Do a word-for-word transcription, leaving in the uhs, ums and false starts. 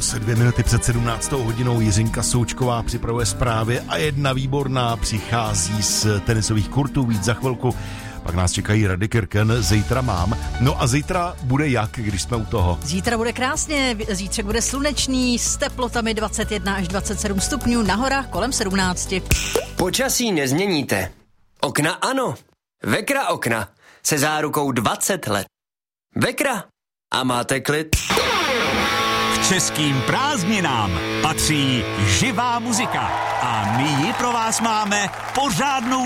Zase dvě minuty před sedmnáctou hodinou Jiřinka Součková připravuje zprávy a jedna výborná přichází z tenisových kurtů, víc za chvilku. Pak nás čekají Rady Kirken, zítra mám. No a zítra bude jak, když jsme u toho? Zítra bude krásně, zítřek bude slunečný, s teplotami dvacet jedna až dvacet sedm stupňů, na horách kolem sedmnáct. Počasí nezměníte. Okna ano. Vekra okna se zárukou dvacet let. Vekra a máte klid. K českým prázdninám patří živá muzika a my ji pro vás máme pořádnou